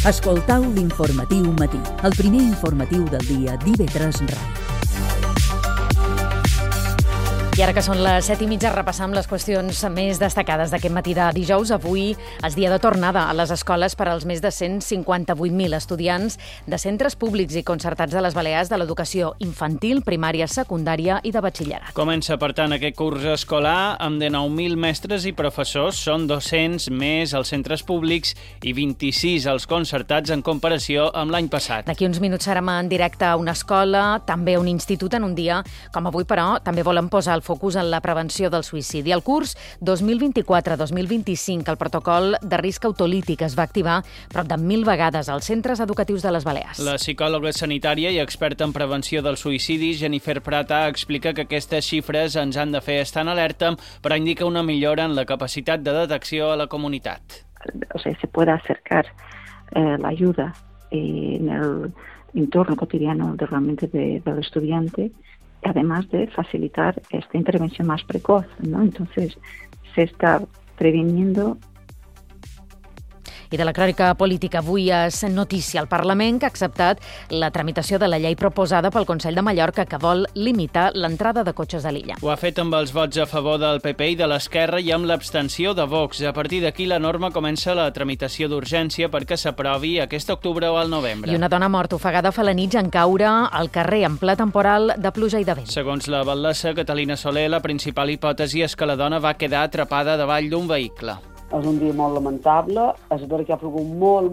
Escoltau l'informatiu matí, el primer informatiu del dia d'IV3 Ràdio. I ara que són les 7:30, repassam les qüestions més destacades d'aquest matí de dijous. Avui és dia de tornada a les escoles per als més de 158.000 estudiants de centres públics i concertats de les Balears de l'educació infantil, primària, secundària i de batxillerat. Comença, per tant, aquest curs escolar amb 19.000 mestres i professors. Són 200 més als centres públics i 26 als concertats en comparació amb l'any passat. D'aquí uns minuts serem en directe a una escola, també a un institut en un dia com avui, però també volen posar el focus en la prevenció del suïcidi. El curs 2024-2025, el protocol de risc autolític es va activar prop de 1.000 vegades als centres educatius de les Balears. La psicòloga sanitària i experta en prevenció del suïcidi, Jennifer Prata, explica que aquestes xifres ens han de fer estar en alerta, però indica una millora en la capacitat de detecció a la comunitat. O sea, se puede acercar la ayuda en el entorno cotidiano realmente del estudiante, además de facilitar esta intervención más precoz, ¿no? Entonces, se está previniendo. I de la crònica política, avui és notícia al Parlament que ha acceptat la tramitació de la llei proposada pel Consell de Mallorca que vol limitar l'entrada de cotxes a l'illa. Ho ha fet amb els vots a favor del PP i de l'Esquerra i amb l'abstenció de Vox. A partir d'aquí, la norma comença la tramitació d'urgència perquè s'aprovi aquest octubre o al novembre. I una dona morta ofegada fa la nit en caure al carrer en ple temporal de pluja i de vent. Segons la batlessa Catalina Soler, la principal hipòtesi és que la dona va quedar atrapada davall d'un vehicle. És un dia molt lamentable, és vera que ha plogut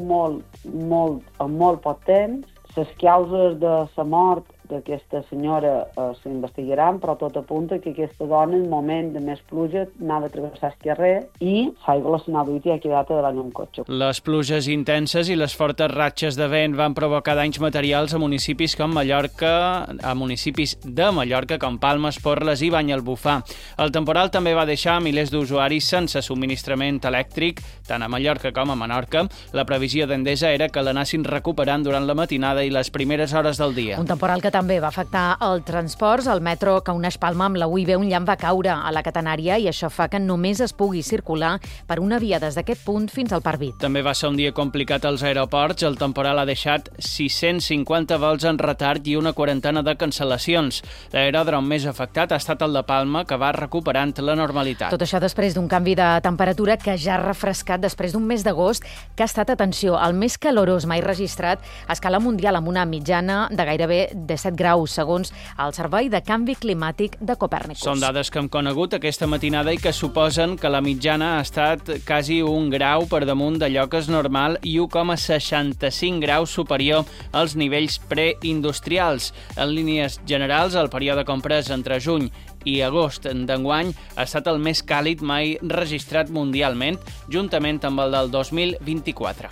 molt poc temps. Les causes de la mort d'aquesta senyora s'investigaran, però tot apunta que aquesta dona, en moment de més pluja, anava a travessar el carrer i l'aigua la s'anava i ha quedat davant un cotxe. Les pluges intenses i les fortes ratxes de vent van provocar danys materials a municipis com Mallorca, a municipis de Mallorca com Palma, Esporles i Banyalbufar. El temporal també va deixar milers d'usuaris sense subministrament elèctric, tant a Mallorca com a Menorca. La previsió d'Endesa era que l'anessin recuperant durant la matinada i les primeres hores del dia. Un temporal que també va afectar el transports. El metro que uneix Palma amb la UIB, un llamp va caure a la catenària i això fa que només es pugui circular per una via des d'aquest punt fins al Parc Vic. També va ser un dia complicat als aeroports. El temporal ha deixat 650 vols en retard i una quarantena de cancel·lacions. L'aeròdrom més afectat ha estat el de Palma, que va recuperant la normalitat. Tot això després d'un canvi de temperatura que ja ha refrescat després d'un mes d'agost que ha estat, atenció, el més calorós mai registrat a escala mundial amb una mitjana de gairebé 17 graus, segons el Servei de Canvi Climàtic de Copèrnicus. Són dades que hem conegut aquesta matinada i que suposen que la mitjana ha estat quasi 1 grau per damunt d'allò que és normal i 1,65 graus superior als nivells preindustrials. En línies generals, el període comprès entre juny i agost d'enguany ha estat el més càlid mai registrat mundialment, juntament amb el del 2024.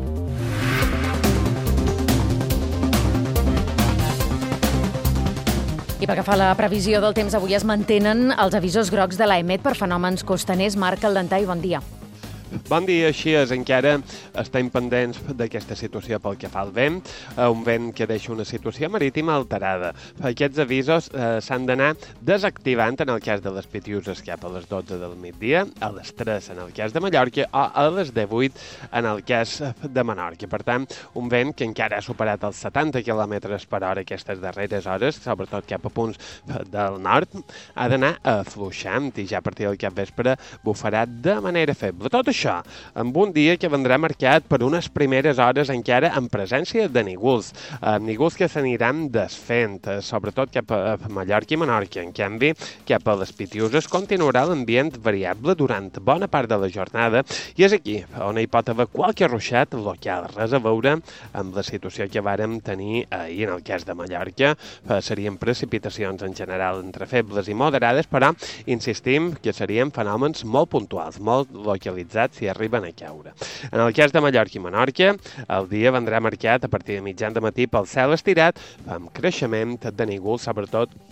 I pel que fa a la previsió del temps, avui es mantenen els avisos grocs de l'AEMET per fenòmens costaners. Marc Caldentà, bon dia. Bon dia, així és, encara estem pendents d'aquesta situació pel que fa al vent, un vent que deixa una situació marítima alterada. Aquests avisos s'han d'anar desactivant en el cas de les Pitiuses cap a les 12 del migdia, a les 3 en el cas de Mallorca o a les 18 en el cas de Menorca. Per tant, un vent que encara ha superat els 70 km per hora aquestes darreres hores, sobretot cap a punts del nord, ha d'anar afluixant i ja a partir del capvespre bufarà de manera feble. Tot això amb un dia que vendrà marcat per unes primeres hores encara en presència de nígols. Nígols que s'aniran desfent, sobretot cap a Mallorca i Menorca. En canvi, cap a les Pitiuses continuarà l'ambient variable durant bona part de la jornada i és aquí on hi pot haver qualque ruixat local. Res a veure amb la situació que vàrem tenir ahir en el cas de Mallorca. Serien precipitacions en general entre febles i moderades, però insistim que serien fenòmens molt puntuals, molt localitzats si arriben a caure. En el cas de Mallorca i Menorca, el dia vendrà marcat a partir de mitjan de matí pel cel estirat, amb creixement de nígols, sobretot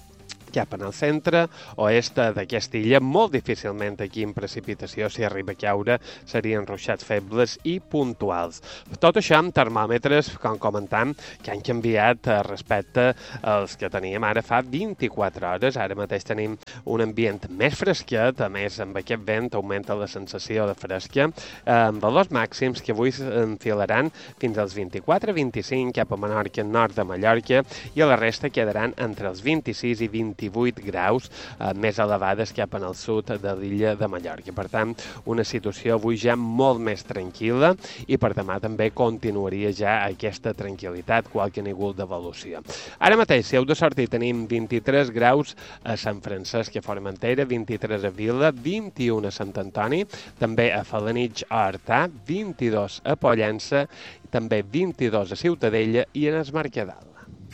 cap en el centre oest d'aquesta illa. Molt difícilment aquí en precipitació, si arriba a caure, serien ruixats febles i puntuals. Tot això amb termòmetres, com comentam, que han canviat respecte als que teníem ara fa 24 hores. Ara mateix tenim un ambient més fresquet, a més amb aquest vent augmenta la sensació de fresca, amb valors màxims que avui enfilaran fins als 24-25 cap a Menorca, nord de Mallorca, i a la resta quedaran entre els 26 i 28 graus més elevades cap en el sud de l'illa de Mallorca. Per tant, una situació avui ja molt més tranquil·la i per demà també continuaria ja aquesta tranquil·litat, qualque nivell d'evolució. Ara mateix, si heu de sortir, tenim 23 graus a Sant Francesc i a Formentera, 23 a Vila, 21 a Sant Antoni, també a Felanitx o Artà, 22 a Pollença, també 22 a Ciutadella i en Es Mercadal.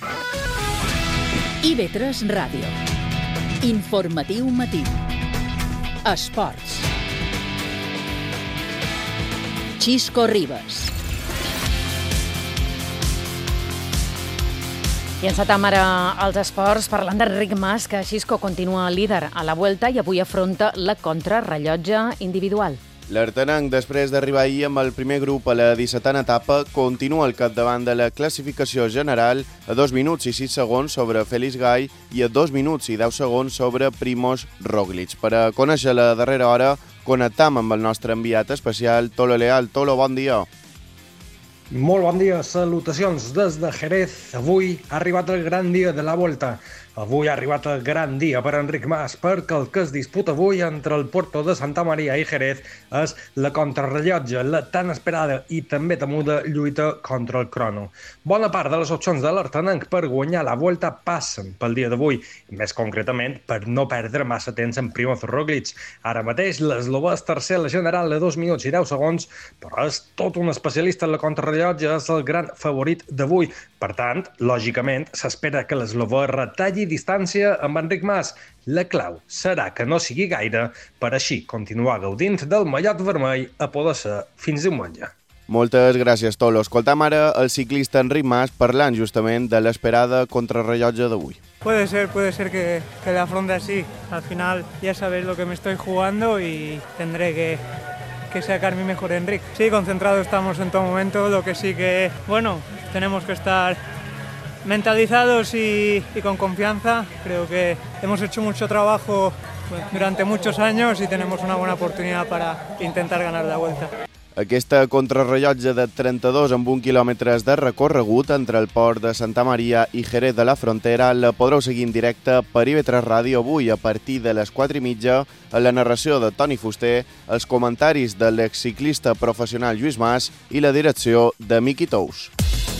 IB3 Ràdio. Informatiu matí. Esports. Xisco Ribas. I encetam ara els esports parlant d'Enric Mas, que Xisco continua líder a la Vuelta i avui afronta la contrarrellotge individual. L'Artenenc, després d'arribar ahir amb el primer grup a la 17a etapa, continua al capdavant de la classificació general a 2 minuts i 6 segons sobre Félix Gay i a 2 minuts i 10 segons sobre Primož Roglič. Per a conèixer la darrera hora, connectam amb el nostre enviat especial, Tolo Leal. Tolo, bon dia. Molt bon dia, salutacions des de Jerez. Avui ha arribat el gran dia de la Volta. Avui ha arribat el gran dia per Enric Mas, perquè el que es disputa avui entre el Puerto de Santa Maria i Jerez és la contrarrellotge, la tan esperada i també temuda lluita contra el crono. Bona part de les opcions de l'Artenenc per guanyar la Volta passen pel dia d'avui, més concretament per no perdre massa temps en Primož Roglič. Ara mateix l'eslovè és tercer a la general a 2 minuts i 10 segons, però és tot un especialista en la contrarrellotge, és el gran favorit d'avui. Per tant, lògicament, s'espera que l'eslovè retalli distància amb Enric Mas. La clau serà que no sigui gaire per així continuar gaudint del mallot vermell a poder ser fins diumenge. Moltes gràcies, Tolo. Escoltam ara el ciclista Enric Mas parlant justament de l'esperada contrarrellotge d'avui. Puede ser que la afronte así. Al final ya sabéis lo que me estoy jugando y tendré que sacar mi mejor Enric. Sí, concentrados estamos en todo momento, lo que sí que, bueno, tenemos que estar mentalizados y con confianza. Creo que hemos hecho mucho trabajo durante muchos años y tenemos una buena oportunidad para intentar ganar la Vuelta. Aquesta contrarrellotge de 32 amb 1 quilòmetres de recorregut entre el port de Santa Maria i Jerez de la Frontera la podreu seguir en directe per IB3 Ràdio avui a partir de les 4:30 a la narració de Toni Fuster, els comentaris de l'exciclista professional Lluís Mas i la direcció de Miqui Tous.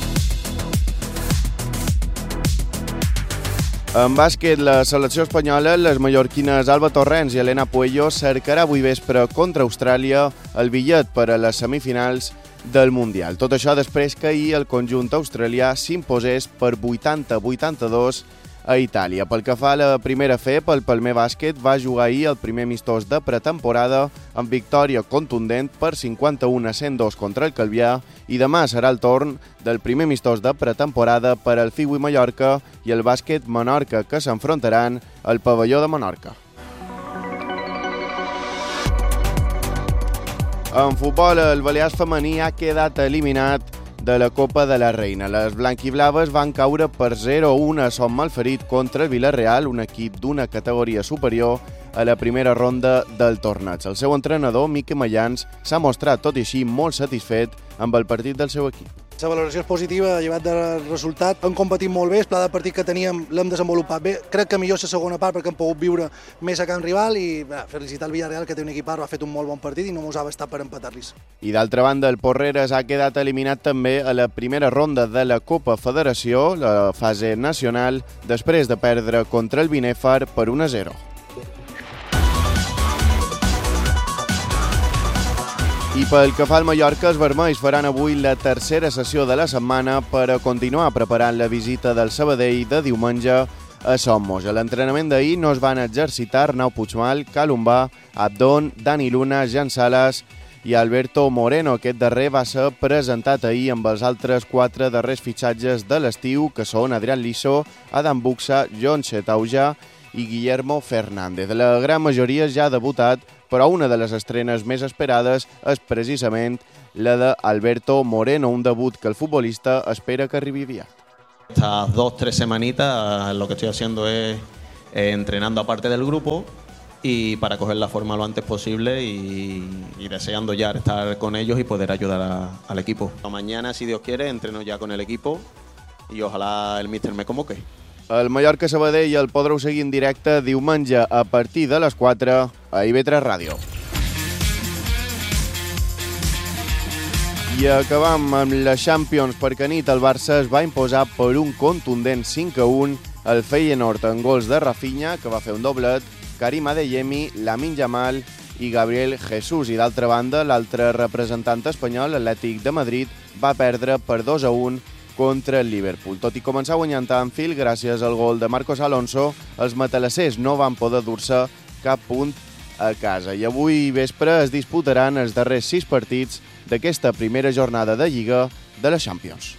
En bàsquet, la selecció espanyola, les mallorquines Alba Torrents i Elena Puello cercarà avui vespre contra Austràlia el bitllet per a les semifinals del Mundial. Tot això després que ahir el conjunt australià s'imposés per 80-82 a Itàlia. Pel que fa a la primera fe, pel Palmer Bàsquet va jugar ahir el primer amistós de pretemporada amb victòria contundent per 51-102 contra el Calvià i demà serà el torn del primer amistós de pretemporada per al Figui Mallorca i el Bàsquet Menorca, que s'enfrontaran al pavelló de Menorca. En futbol, el Balears femení ha quedat eliminat de la Copa de la Reina. Les blanquiblaves van caure per 0-1 a Son Malferit contra el Villarreal, un equip d'una categoria superior a la primera ronda del torneig. El seu entrenador, Miqui Mayans, s'ha mostrat tot i així molt satisfet amb el partit del seu equip. La valoració és positiva, llevat del resultat. Hem competit molt bé, el pla de partit que teníem l'hem desenvolupat bé. Crec que millor la segona part perquè hem pogut viure més a camp rival i felicitar el Villarreal, que té un equip ha fet un molt bon partit i no mos ha bastat per empatar-los. I d'altra banda, el Porreres ha quedat eliminat també a la primera ronda de la Copa Federació, la fase nacional, després de perdre contra el Binèfar per 1-0. I pel que fa al Mallorca, els vermells faran avui la tercera sessió de la setmana per a continuar preparant la visita del Sabadell de diumenge a Somos. A l'entrenament d'ahir no es van exercitar Arnau Puigmal, Calombà, Abdon, Dani Luna, Jan Salas i Alberto Moreno. Aquest darrer va ser presentat ahir amb els altres 4 darrers fitxatges de l'estiu, que són Adrián Liso, Adam Buxa, John Chetauja i Guillermo Fernández. La gran majoria ja ha debutat, però una de les estrenes més esperades és precisament la d'Alberto Moreno, un debut que el futbolista espera que arribi aviat. Estas 2-3 semanitas lo que estoy haciendo es entrenando aparte del grupo y para coger la forma lo antes posible y deseando ya estar con ellos y poder ayudar al equipo. Mañana, si Dios quiere, entreno ya con el equipo i ojalà el míster me convoque. El Mallorca-Sabadell el podreu seguir en directe diumenge a partir de les 4 a IB3 Ràdio. I acabam amb la Champions, perquè nit el Barça es va imposar per un contundent 5-1 al Feyenoord en gols de Rafinha, que va fer un doblet, Karim Adeyemi, Lamine Yamal i Gabriel Jesús. I d'altra banda, l'altre representant espanyol, l'Atlètic de Madrid, va perdre per 2-1 contra el Liverpool. Tot i començar guanyant a Anfield, gràcies al gol de Marcos Alonso, els matalassers no van poder dur-se cap punt a casa. I avui vespre es disputaran els darrers 6 partits d'aquesta primera jornada de Lliga de la Champions.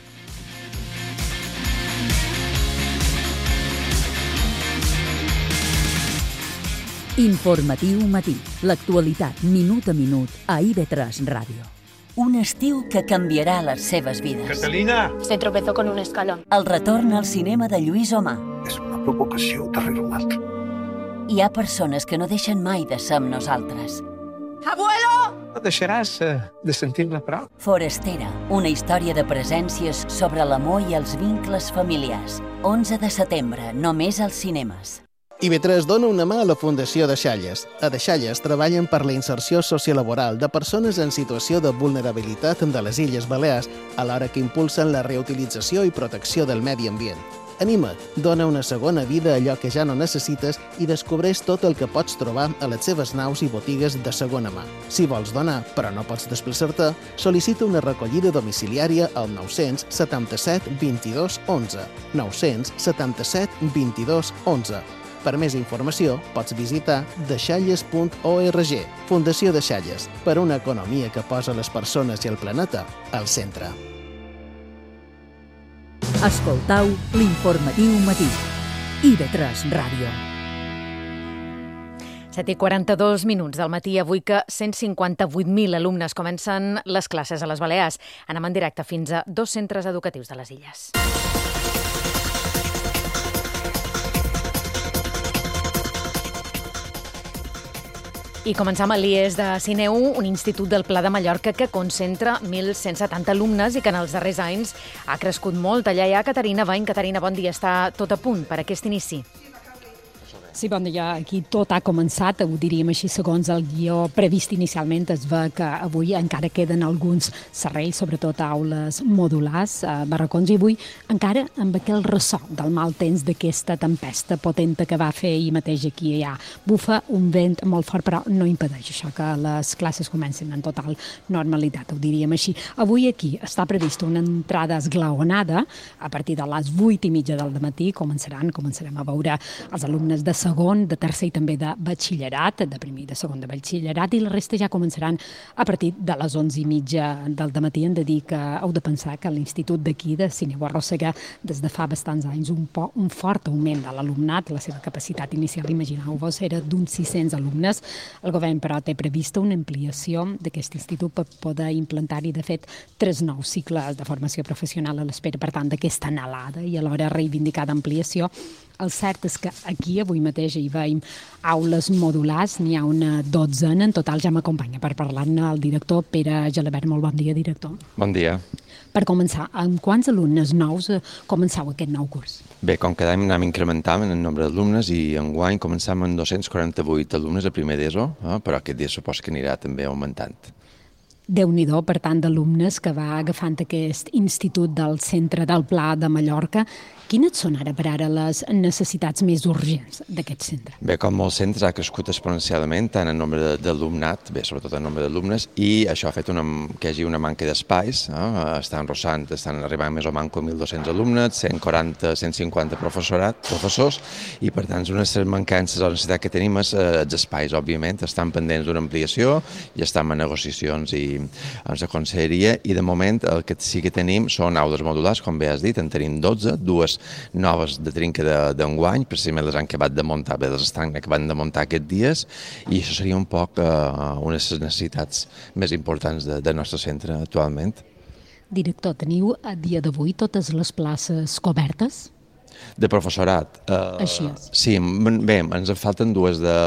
Informatiu matí. L'actualitat minut a minut a IB3 Ràdio. Un estiu que canviarà les seves vides. Catalina! Se tropezó con un escalón. El retorn al cinema de Lluís Omar. És una provocació darrere l'altra. Hi ha persones que no deixen mai de ser amb nosaltres. ¡Abuelo! No deixaràs de sentir-la prou? Forastera, una història de presències sobre l'amor i els vincles familiars. 11 de setembre, només als cinemes. IB3 dona una mà a la Fundació Deixalles. A Deixalles treballen per la inserció sociolaboral de persones en situació de vulnerabilitat de les Illes Balears, alhora que impulsen la reutilització i protecció del medi ambient. Anima't, dona una segona vida a allò que ja no necessites i descobreix tot el que pots trobar a les seves naus i botigues de segona mà. Si vols donar, però no pots desplaçar-te, sol·licita una recollida domiciliària al 977 22 11. 977 22 11. Per més informació, pots visitar deixalles.org. Fundació Deixalles, per una economia que posa les persones i el planeta al centre. Escoltau l'informatiu matí. IB3 Ràdio. 7:42 del matí, avui que 158.000 alumnes comencen les classes a les Balears. Anem en directe fins a 2 centres educatius de les Illes. I començam amb l'IES de Sineu, un institut del Pla de Mallorca que concentra 1.170 alumnes i que en els darrers anys ha crescut molt. Allà hi ha Caterina Bain. Caterina, bon dia. Està tot a punt per aquest inici. Sí, bon dia. Aquí tot ha començat, ho diríem així, segons el guió previst inicialment. Es ve que avui encara queden alguns serrells, sobretot aules modulars, barracons, i avui encara amb aquell ressò del mal temps d'aquesta tempesta potenta que va fer ahir mateix aquí i allà. Bufa un vent molt fort, però no impedeix això que les classes comencin en total normalitat, ho diríem així. Avui aquí està prevista una entrada esglaonada a partir de les 8:30 del matí. Començarem a veure els alumnes de segon, de tercer i també de batxillerat, de primer i de segon de batxillerat, i la resta ja començaran a partir de les 11:30 del dematí. Hem de dir que heu de pensar que l'institut d'aquí, de Sineu, arrossega des de fa bastants anys un fort augment de l'alumnat. La seva capacitat inicial, imagineu-vos, era d'uns 600 alumnes. El govern, però, té prevista una ampliació d'aquest institut per poder implantar-hi, de fet, 3 nous cicles de formació professional a l'espera, per tant, d'aquesta anhelada i alhora reivindicada ampliació. El cert és que aquí avui mateix hi veiem aules modulars, n'hi ha una 12 en total. Ja m'acompanya per parlar-ne el director Pere Gelabert. Molt bon dia, director. Bon dia. Per començar, amb quants alumnes nous començau aquest nou curs? Bé, com cada any anem incrementant en el nombre d'alumnes i enguany començam amb 248 alumnes a primer d'ESO, però aquest dia suposo que anirà també augmentant. Déu-n'hi-do, per tant, d'alumnes que va agafant aquest institut del centre del Pla de Mallorca. Quines són ara per ara les necessitats més urgents d'aquest centre? Bé, com molts centres ha crescut exponencialment tant el nombre d'alumnat, bé, sobretot el nombre d'alumnes, i això ha fet que hi hagi una manca d'espais. Estan arribant més o manco 1.200 alumnes, 140, 150 professors, i per tant una de les mancances o necessitat que tenim és els espais, òbviament. Estan pendents d'una ampliació i estan en negociacions i la conselleria, i de moment el que sí que tenim són aules modulars, com bé has dit, en tenim 12, dues noves de trinca d'enguany, precisament les han acabat de muntar, bé, les estan acabant de muntar aquests dies, i això seria un poc una de les necessitats més importants del nostre centre actualment. Director, teniu a dia d'avui totes les places cobertes? De professorat. Així és. Sí, bé, ens en falten dues de